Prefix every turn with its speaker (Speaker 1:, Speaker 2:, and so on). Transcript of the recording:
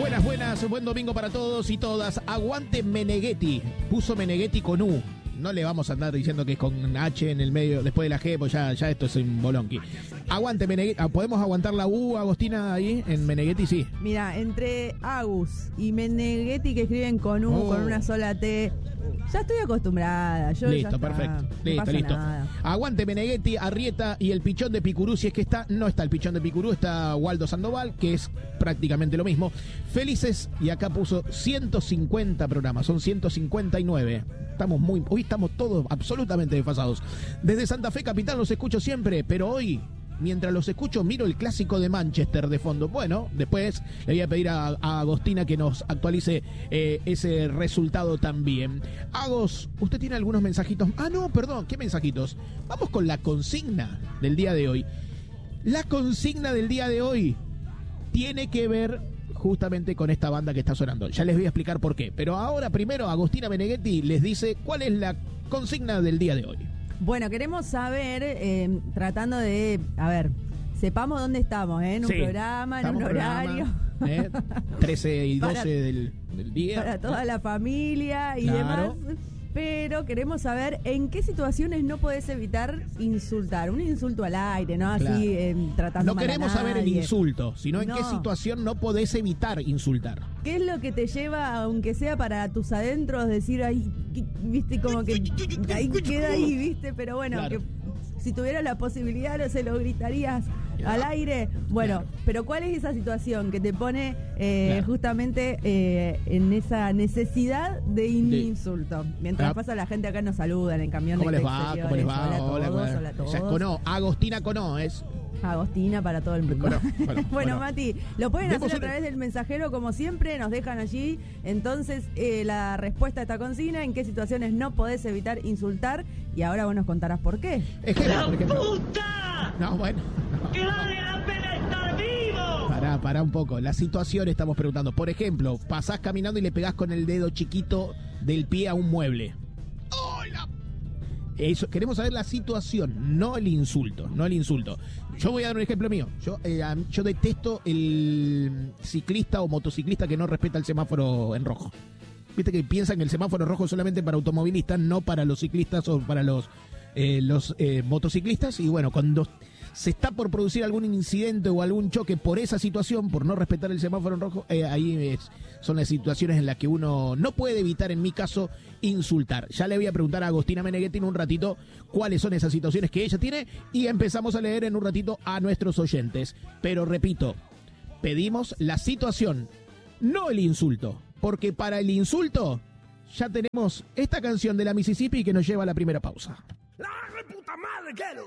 Speaker 1: Buenas, buen domingo para todos y todas. Aguante Meneghetti. Puso Meneghetti con U. No le vamos a andar diciendo que es con H en el medio, después de la G, pues ya esto es un bolonqui. Aguante Meneghetti. ¿Podemos aguantar la U, Agostina, ahí en Meneghetti? Sí.
Speaker 2: Mira, entre Agus y Meneghetti, que escriben con U, con una sola T, ya estoy acostumbrada.
Speaker 1: Listo, perfecto. Listo.
Speaker 2: Nada.
Speaker 1: Aguante Meneghetti, Arrieta y el pichón de Picurú. Si es que está, no está el pichón de Picurú, está Waldo Sandoval, que es prácticamente lo mismo. Felices, y acá puso 150 programas, son 159. Hoy estamos todos absolutamente desfasados. Desde Santa Fe Capital los escucho siempre, pero hoy, mientras los escucho, miro el clásico de Manchester de fondo. Bueno, después le voy a pedir a Agostina que nos actualice ese resultado también. Agos, ¿usted tiene algunos mensajitos? No, perdón, ¿qué mensajitos? Vamos con la consigna del día de hoy. La consigna del día de hoy tiene que ver justamente con esta banda que está sonando. Ya les voy a explicar por qué. Pero ahora primero Agostina Meneghetti les dice cuál es la consigna del día de hoy.
Speaker 2: Bueno, queremos saber, tratando de, sepamos dónde estamos, en un programa, en un horario.
Speaker 1: 13 y 12 del día.
Speaker 2: Para toda la familia y demás. Pero queremos saber en qué situaciones no podés evitar insultar. Un insulto al aire, ¿no? Así, tratando mal a nadie.
Speaker 1: No queremos saber el insulto, sino en qué situación no podés evitar insultar.
Speaker 2: ¿Qué es lo que te lleva, aunque sea para tus adentros, decir ahí, viste, como que ahí queda ahí, viste? Pero bueno, claro, que si tuvieras la posibilidad, no se lo gritarías al aire. Bueno, claro, pero ¿cuál es esa situación que te pone justamente en esa necesidad de insulto? Mientras pasa la gente acá nos saluda en el camión de exteriores.
Speaker 1: ¿Cómo les va?
Speaker 2: Hola a todos.
Speaker 1: Ya es Conó, Agostina Conó es.
Speaker 2: Agostina para todo el mundo. Bueno, Mati, lo pueden hacer a través del mensajero, como siempre, nos dejan allí. Entonces, la respuesta a esta consigna, en qué situaciones no podés evitar insultar, y ahora vos nos contarás por qué.
Speaker 1: ¡La
Speaker 3: puta!
Speaker 1: No, bueno.
Speaker 3: ¡Que vale la pena estar vivo!
Speaker 1: Pará un poco. La situación estamos preguntando. Por ejemplo, pasás caminando y le pegás con el dedo chiquito del pie a un mueble. Eso, queremos saber la situación, no el insulto. Yo voy a dar un ejemplo mío. Yo detesto el ciclista o motociclista que no respeta el semáforo en rojo. Viste que piensan que el semáforo rojo es solamente para automovilistas, no para los ciclistas o para los motociclistas. Y bueno, cuando se está por producir algún incidente o algún choque por esa situación, por no respetar el semáforo en rojo, son las situaciones en las que uno no puede evitar, en mi caso, insultar. Ya le voy a preguntar a Agostina Meneghetti en un ratito cuáles son esas situaciones que ella tiene, y empezamos a leer en un ratito a nuestros oyentes. Pero repito, pedimos la situación, no el insulto, porque para el insulto ya tenemos esta canción de la Mississippi que nos lleva a la primera pausa.
Speaker 3: ¡La reputa madre, quiero!